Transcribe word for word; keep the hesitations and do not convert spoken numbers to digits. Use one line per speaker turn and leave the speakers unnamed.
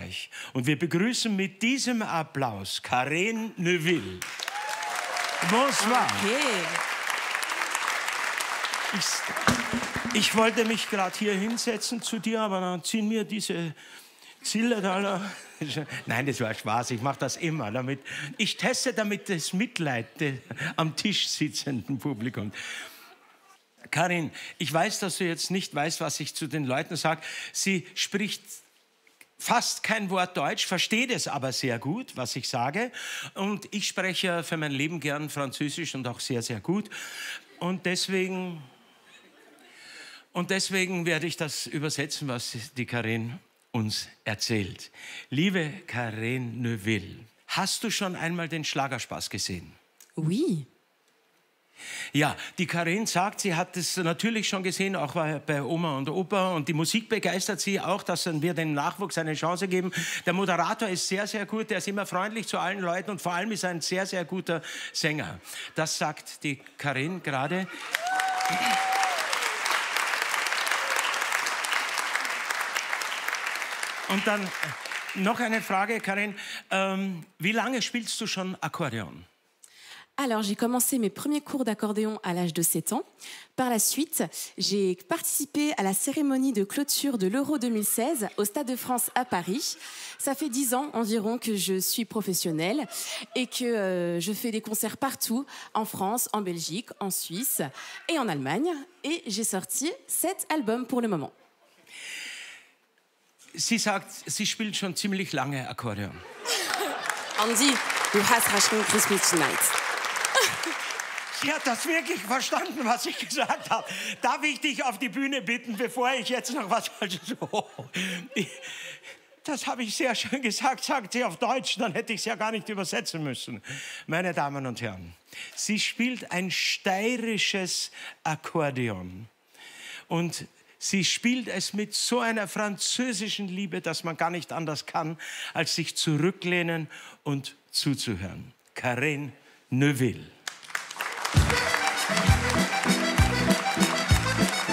Österreich. Und wir begrüßen mit diesem Applaus Karine Neuville. Bonsoir.
Okay.
Ich, ich wollte mich gerade hier hinsetzen zu dir, aber dann ziehen mir diese Zillertaler. Nein, das war Spaß. Ich mache das immer. Damit, ich teste damit das Mitleid des am Tisch sitzenden Publikums. Karine, ich weiß, dass du jetzt nicht weißt, was ich zu den Leuten sage. Sie spricht fast kein Wort Deutsch, versteht es aber sehr gut, was ich sage. Und ich spreche für mein Leben gern Französisch und auch sehr, sehr gut. Und deswegen, und deswegen werde ich das übersetzen, was die Karine uns erzählt. Liebe Karine Neuville, hast du schon einmal den Schlagerspaß gesehen?
Oui.
Ja, die Karine sagt, sie hat es natürlich schon gesehen, auch bei Oma und Opa. Und die Musik begeistert sie auch, dass wir dem Nachwuchs eine Chance geben. Der Moderator ist sehr, sehr gut. Der ist immer freundlich zu allen Leuten und vor allem ist er ein sehr, sehr guter Sänger. Das sagt die Karine gerade. Und dann noch eine Frage, Karine. Ähm, wie lange spielst du schon Akkordeon?
Alors, j'ai commencé mes premiers cours d'accordéon à l'âge de sept ans. Par la suite, j'ai participé à la cérémonie de clôture de l'Euro deux mille seize au Stade de France à Paris. Ça fait dix ans environ que je suis professionnelle et que euh, je fais des concerts partout, en France, en Belgique, en Suisse et en Allemagne. Et j'ai sorti sept albums pour le moment.
Sie sagt, sie spielt schon ziemlich lange Akkordeon.
Andy, du hast Rachel Christmas tonight.
Sie hat das wirklich verstanden, was ich gesagt habe. Darf ich dich auf die Bühne bitten, bevor ich jetzt noch was Falsches... Oh, das habe ich sehr schön gesagt, sagt sie auf Deutsch, dann hätte ich es ja gar nicht übersetzen müssen. Meine Damen und Herren, sie spielt ein steirisches Akkordeon. Und sie spielt es mit so einer französischen Liebe, dass man gar nicht anders kann, als sich zurücklehnen und zuzuhören. Karine Neuville.